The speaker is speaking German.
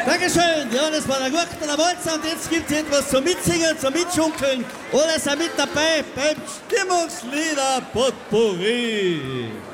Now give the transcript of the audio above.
Dankeschön. Ja, das war der Gurkner Walzer und jetzt gibt's etwas zum Mitsingen, zum Mitschunkeln. Alle sind mit dabei beim Stimmungslieder Potpourri.